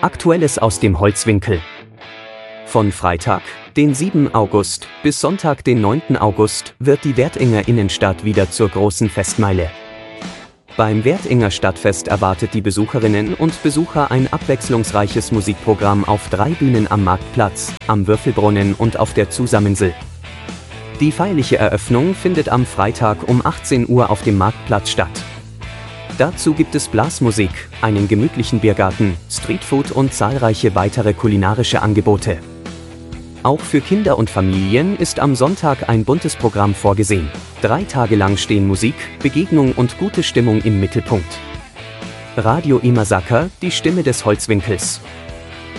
Aktuelles aus dem Holzwinkel. Von Freitag, den 7. August, bis Sonntag, den 9. August, wird die Wertinger Innenstadt wieder zur großen Festmeile. Beim Wertinger Stadtfest erwartet die Besucherinnen und Besucher ein abwechslungsreiches Musikprogramm auf 3 Bühnen am Marktplatz, am Würfelbrunnen und auf der Zusammensel. Die feierliche Eröffnung findet am Freitag um 18 Uhr auf dem Marktplatz statt. Dazu gibt es Blasmusik, einen gemütlichen Biergarten, Streetfood und zahlreiche weitere kulinarische Angebote. Auch für Kinder und Familien ist am Sonntag ein buntes Programm vorgesehen. 3 Tage lang stehen Musik, Begegnung und gute Stimmung im Mittelpunkt. Radio Imasaka, die Stimme des Holzwinkels.